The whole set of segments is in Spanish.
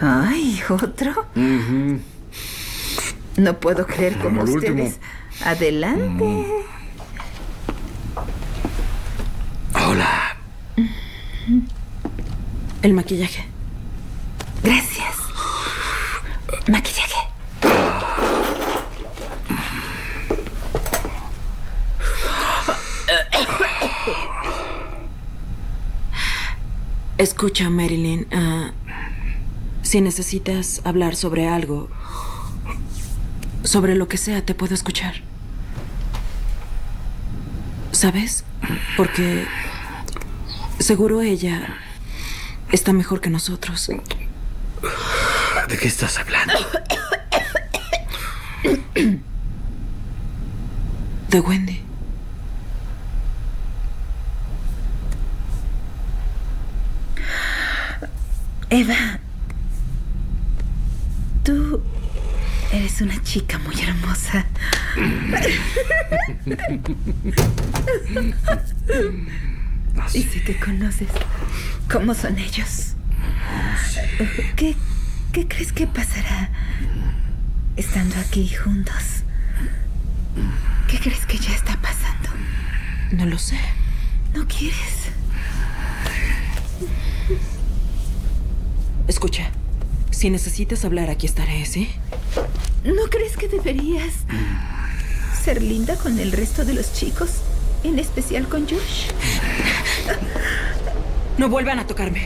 Ay, ¿otro? No puedo creer cómo El ustedes... Adelante. Hola. El maquillaje. Gracias. Maquillaje. Escucha, Marilyn. Si necesitas hablar sobre algo, sobre lo que sea, te puedo escuchar. ¿Sabes? Porque seguro ella está mejor que nosotros. ¿De qué estás hablando? De Wendy. Eva, tú eres una chica muy hermosa. Y sé que conoces cómo son ellos. ¿Qué crees que pasará estando aquí juntos? ¿Qué crees que ya está pasando? No lo sé. ¿No quieres? Escucha, si necesitas hablar, aquí estaré, ¿sí? ¿No crees que deberías ser linda con el resto de los chicos? En especial con Josh. No vuelvan a tocarme.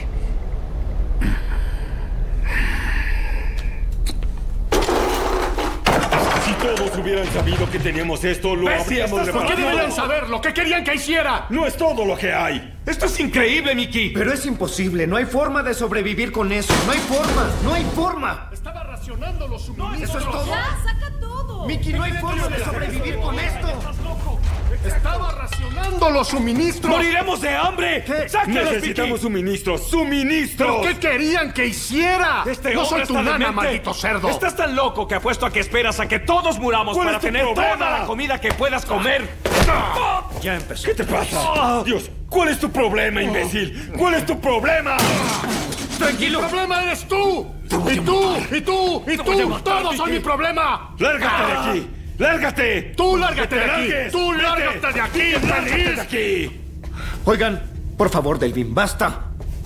Si todos hubieran sabido que teníamos esto, lo habríamos ¿Por qué deberían repartido. saberlo? ¿Qué querían que hiciera? No es todo lo que hay. Esto es increíble, Mickey. Pero es imposible. No hay forma de sobrevivir con eso. No hay forma. No hay forma. Estaba racionando los suministros. Eso es todo. ¡Ya, saca todo! Mickey, no hay forma de sobrevivir con esto. ¿Estás loco? Estaba racionando los suministros. ¡Moriremos de hambre! ¡Sáquelos, Necesitamos Mickey! suministros. ¡Suministros! ¿Pero qué querían que hiciera? No soy tu nana, maldito cerdo. Estás tan loco que apuesto a que esperas a que todos muramos ¿Cuál para es tu tener problema? toda la comida que puedas comer. Ya empezó. ¿Qué te pasa? Dios, ¿cuál es tu problema, imbécil? ¿Cuál es tu problema? ¡Tranquilo! ¡El problema eres tú! ¡Y tú! ¡Y tú! ¡Y tú! ¡Todos son mi problema! ¡Lárgate de aquí! ¡Lárgate! ¡Tú lárgate de ¡Que te aquí! largues! ¡Tú ¡Vete! lárgate de aquí, ¡Lárgate infeliz! de aquí! Oigan, por favor, Delvin, basta.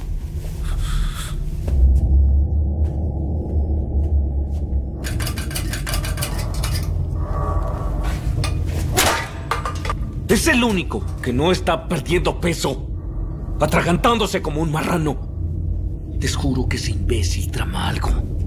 Es el único que no está perdiendo peso, atragantándose como un marrano. Les juro que ese imbécil trama algo.